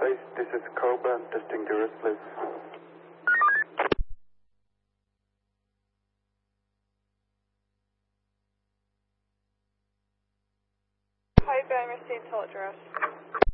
Base, this is Cobra, testing the rest, please. Hi, Ben, received total address.